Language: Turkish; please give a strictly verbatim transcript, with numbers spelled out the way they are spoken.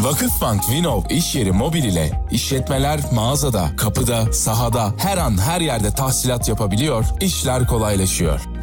Vakıfbank Vinov iş yeri mobil ile işletmeler mağazada, kapıda, sahada, her an her yerde tahsilat yapabiliyor, işler kolaylaşıyor.